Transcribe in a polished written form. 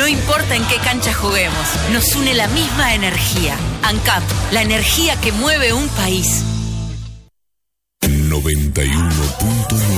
No importa en qué cancha juguemos, nos une la misma energía. ANCAP, la energía que mueve un país. 91.9